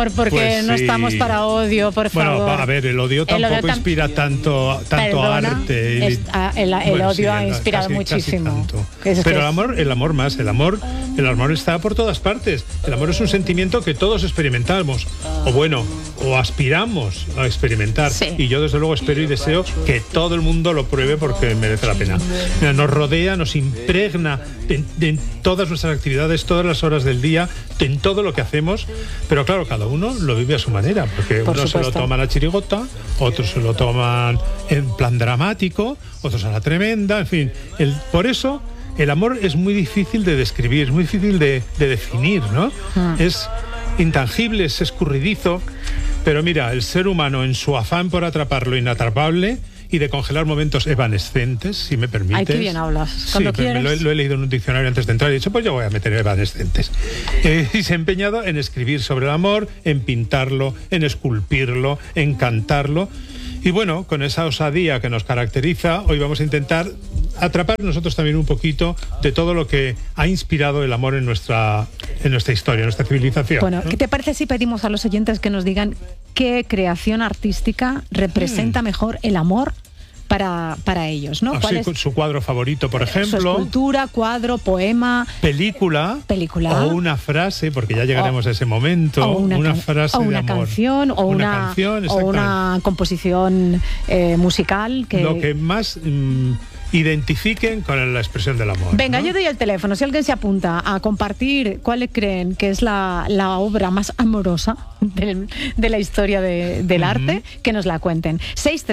Porque Pues no sí. estamos para odio, por favor. Bueno, a ver, el odio tampoco inspira tanto Perdona, arte. el Bueno, odio sí, ha inspirado casi muchísimo. tanto. Es que Pero el amor más, el amor está por todas partes. El amor es un sentimiento que todos experimentamos, o aspiramos a experimentar. Sí. Y yo desde luego espero y deseo que todo el mundo lo pruebe porque merece la pena. Mira, nos rodea, nos impregna en todas nuestras actividades, todas las horas del día, en todo lo que hacemos. Pero claro, cada uno lo vive a su manera, porque Por unos se supuesto. lo toman a chirigota, otros se lo toman en plan dramático, otros a la tremenda, en fin. Por eso el amor es muy difícil de describir, es muy difícil de definir, ¿no? Es intangible, es escurridizo, pero mira, el ser humano en su afán por atrapar lo inatrapable y de congelar momentos evanescentes, si me permites. Ay, qué bien hablas. Sí, Cuando pero quieres. lo he leído en un diccionario antes de entrar y he dicho, pues yo voy a meter evanescentes. Y se ha empeñado en escribir sobre el amor, en pintarlo, en esculpirlo, en cantarlo. Y bueno, con esa osadía que nos caracteriza, hoy vamos a intentar atrapar nosotros también un poquito de todo lo que ha inspirado el amor en nuestra historia, en nuestra civilización. Bueno, ¿no? ¿qué te parece si pedimos a los oyentes que nos digan qué creación artística representa mejor el amor para ellos, ¿no? ¿Cuál es Su cuadro favorito, por su ejemplo? escultura, cuadro, poema, Película o una frase, porque ya llegaremos a ese momento, o una frase o de una amor. canción o una canción, o una composición musical que lo que más identifiquen con la expresión del amor. Venga, ¿no? yo doy el teléfono. Si alguien se apunta a compartir cuál creen que es la obra más amorosa de la historia del arte, que nos la cuenten.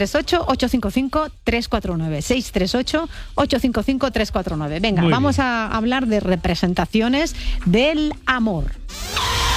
638-855-349. 638-855-349. Venga, Muy vamos bien. a hablar de representaciones del amor.